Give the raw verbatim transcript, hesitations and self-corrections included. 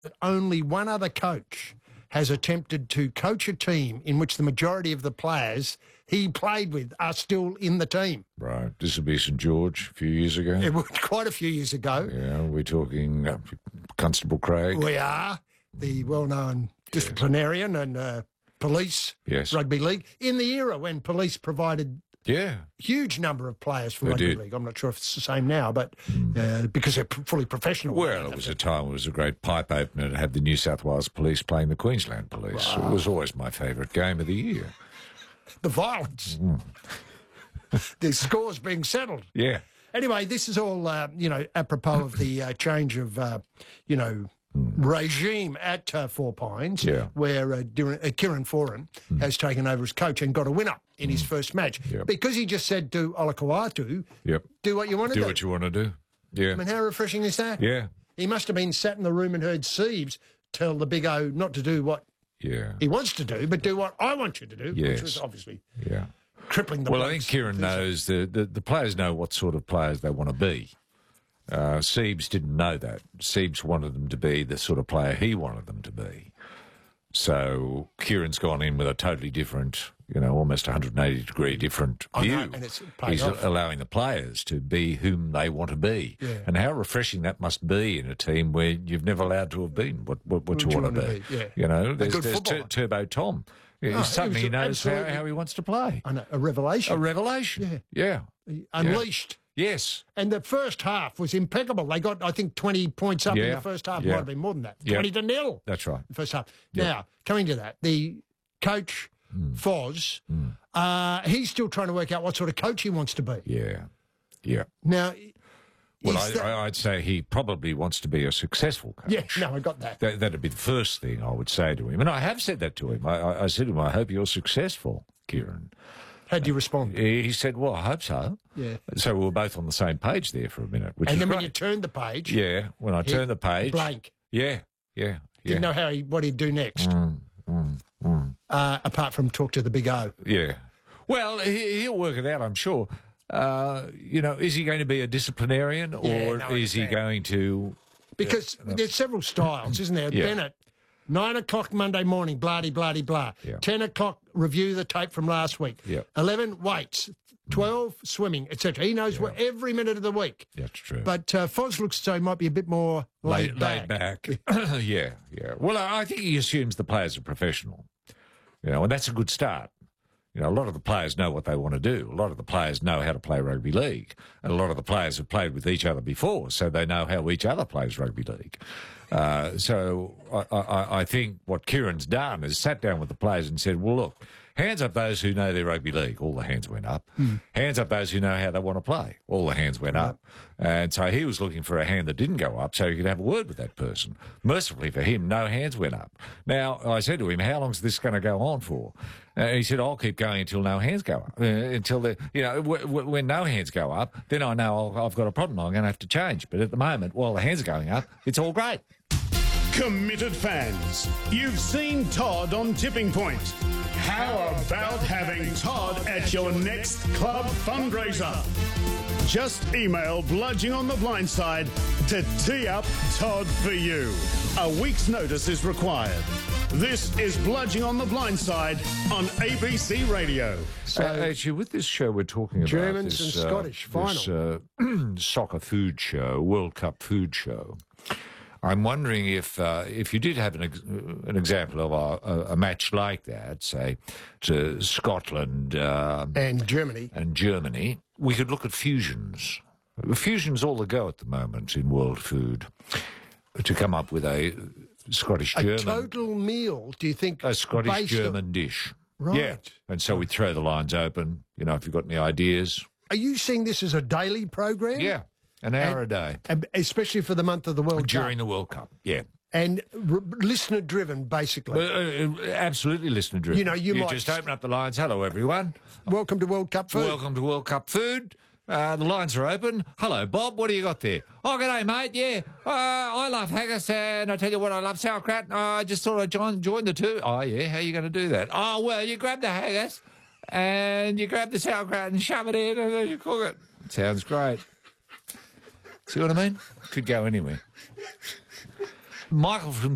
only one other coach has attempted to coach a team in which the majority of the players he played with are still in the team. Right. This would be St George a few years ago. It was quite a few years ago. Yeah, we're talking uh, Constable Craig. We are the well-known disciplinarian and uh, police Yes. rugby league in the era when police provided Yeah. huge number of players for They rugby did. league. I'm not sure if it's the same now, but uh, because they're p- fully professional. Well, it was a time it was a great pipe opener to have the New South Wales Police playing the Queensland Police. Wow. It was always my favourite game of the year. The violence. The scores being settled. Yeah. Anyway, this is all, uh, you know, apropos of the uh, change of, uh, you know, regime at uh, Four Pines, Yeah. where uh, Duran, uh, Kieran Foran has taken over as coach and got a winner in his first match. Yep. Because he just said to Olakau'atu, Yep. do what you want to do. Do what you want to do. Yeah. I mean, how refreshing is that? Yeah. He must have been sat in the room and heard Siebes tell the big O not to do what Yeah. he wants to do, but do what I want you to do, which Yes. was obviously Yeah. crippling the Well, I blokes. think Kieran knows the, the, the players know what sort of players they want to be. Uh, Siebes didn't know that. Siebes wanted them to be the sort of player he wanted them to be. So Kieran's gone in with a totally different, you know, almost one hundred eighty degree different I view. know, and it's paid He's off. allowing the players to be whom they want to be. Yeah. And how refreshing that must be in a team where you've never allowed to have been what, what, what you What you want to wanna be. be, yeah. You know, there's, good there's footballer. Tur- Turbo Tom. he Suddenly was he knows how, absolutely- how he wants to play. I know, a revelation. A revelation. Yeah. He unleashed. Yes. And the first half was impeccable. They got, I think, twenty points up in Yeah. the first half. Yeah. Might have been more than that. Yeah. twenty to nil. That's right. The first half. Yeah. Now, coming to that, the coach, Foz, uh, he's still trying to work out what sort of coach he wants to be. Yeah. Yeah. Now, Well, is I, that- I, I'd say he probably wants to be a successful coach. yeah, no, I got that. That, that'd be the first thing I would say to him. And I have said that to him. I, I, I said to him, I hope you're successful, Kieran. How'd you respond? He, he said, well, I hope so. Yeah. So we were both on the same page there for a minute, which And is then great. when you turned the page, Yeah, when I he- turned the page. blank. Yeah, yeah, yeah. Didn't know how he, what he'd do next, Mm, mm, mm. uh, apart from talk to the big O. Yeah. Well, he, he'll work it out, I'm sure. Uh, you know, is he going to be a disciplinarian or Yeah, no, I is he understand. going to... Because there's several styles, isn't there? Yeah. Bennett, nine o'clock Monday morning, blah, blah, blah, blah. Yeah. ten o'clock, review the tape from last week. Yeah. eleven, weights. twelve, swimming, et cetera. He knows what every minute of the week. That's true. But uh, Foz looks as though he might be a bit more laid, laid, back. laid back. yeah, yeah. Well, I I think he assumes the players are professional, you know, and that's a good start. You know, a lot of the players know what they want to do. A lot of the players know how to play rugby league, and a lot of the players have played with each other before, so they know how each other plays rugby league. Uh, so I, I, I think what Kieran's done is sat down with the players and said, well, look, hands up those who know their rugby league. All the hands went up. Mm. Hands up those who know how they want to play. All the hands went up. And so he was looking for a hand that didn't go up so he could have a word with that person. Mercifully for him, no hands went up. Now, I said to him, how long is this going to go on for? Uh, he said, I'll keep going until no hands go up. Uh, until the, you know, w- w- when no hands go up, then I know I'll, I've got a problem. I'm going to have to change. But at the moment, while the hands are going up, it's all great. Committed fans, you've seen Todd on Tipping Point. How about having Todd at your next club fundraiser? Just email Bludging on the Blindside to tee up Todd for you. A week's notice is required. This is Bludging on the Blindside on A B C Radio. So, actually, with this show, we're talking about Germans this, and uh, Scottish this, uh, soccer food show, World Cup food show. I'm wondering if uh, if you did have an, ex- an example of a, a, a match like that, say, to Scotland uh, And Germany. and Germany, we could look at fusions. Fusion's all the go at the moment in world food. To come up with a A Scottish-German... total meal, do you think? A based Scottish-German on- dish. Right. Yeah. And so we throw the lines open, you know, if you've got any ideas. Are you seeing this as a daily program? Yeah. An hour a day. And especially for the month of the World During Cup. the World Cup, yeah. And r- listener-driven, basically. Uh, uh, absolutely listener driven. You know, you might- just open up the lines. Hello, everyone. Welcome to World Cup food. Welcome to World Cup food. Uh, the lines are open. Hello, Bob. What do you got there? Oh, g'day, mate. Yeah, uh, I love haggis, and I tell you what, I love sauerkraut. Uh, I just thought I'd join, join the two. Oh, yeah. How are you going to do that? Oh, well, you grab the haggis, and you grab the sauerkraut and shove it in, and then you cook it. Sounds great. See what I mean? Could go anywhere. Michael from